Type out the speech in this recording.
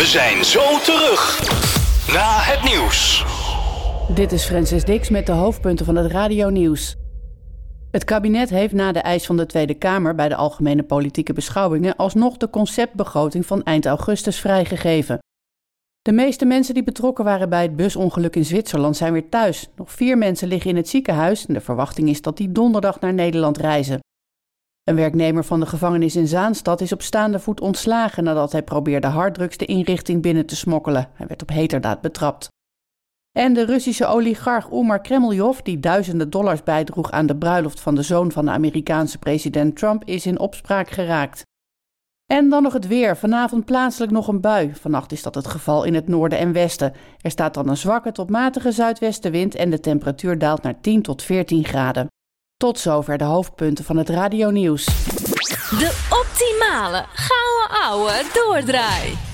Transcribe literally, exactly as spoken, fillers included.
We zijn zo terug na het nieuws. Dit is Francis Dix met de hoofdpunten van het radionieuws. Het kabinet heeft na de eis van de Tweede Kamer bij de algemene politieke beschouwingen alsnog de conceptbegroting van eind augustus vrijgegeven. De meeste mensen die betrokken waren bij het busongeluk in Zwitserland zijn weer thuis. Nog vier mensen liggen in het ziekenhuis en de verwachting is dat die donderdag naar Nederland reizen. Een werknemer van de gevangenis in Zaanstad is op staande voet ontslagen nadat hij probeerde harddrugs de inrichting binnen te smokkelen. Hij werd op heterdaad betrapt. En de Russische oligarch Umar Kremljov, die duizenden dollars bijdroeg aan de bruiloft van de zoon van de Amerikaanse president Trump, is in opspraak geraakt. En dan nog het weer. Vanavond plaatselijk nog een bui. Vannacht is dat het geval in het noorden en westen. Er staat dan een zwakke tot matige zuidwestenwind en de temperatuur daalt naar tien tot veertien graden. Tot zover de hoofdpunten van het radionieuws. De optimale gouden ouwe doordraai.